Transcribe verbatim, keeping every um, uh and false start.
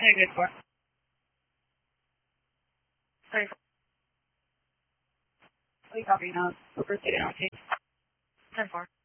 Hey, good for. Sorry. What are you copying now? First day, ten four.